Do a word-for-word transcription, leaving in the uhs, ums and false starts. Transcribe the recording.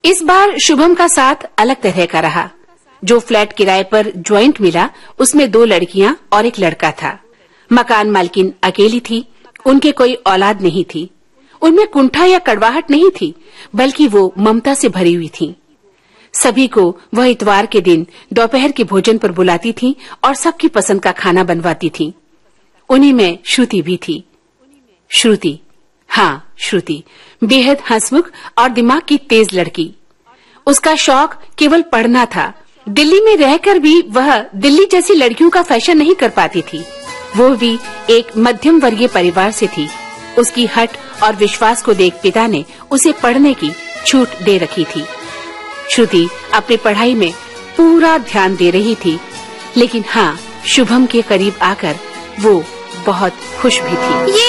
इस बार शुभम का साथ अलग तरह का रहा। जो फ्लैट किराए पर ज्वाइंट मिला उसमें दो लड़कियां और एक लड़का था। मकान मालकिन अकेली थी, उनके कोई औलाद नहीं थी। उनमें कुंठा या कड़वाहट नहीं थी, बल्कि वो ममता से भरी हुई थी। सभी को वह इतवार के दिन दोपहर के भोजन पर बुलाती थी और सबकी पसंद का खाना बनवाती थी। उन्हीं में श्रुति भी थी। श्रुति, हाँ श्रुति, बेहद हंसमुख और दिमाग की तेज लड़की। उसका शौक केवल पढ़ना था। दिल्ली में रहकर भी वह दिल्ली जैसी लड़कियों का फैशन नहीं कर पाती थी। वो भी एक मध्यम वर्गीय परिवार से थी। उसकी हट और विश्वास को देख पिता ने उसे पढ़ने की छूट दे रखी थी। श्रुति अपनी पढ़ाई में पूरा ध्यान दे रही थी, लेकिन हाँ, शुभम के करीब आकर वो बहुत खुश भी थी। ये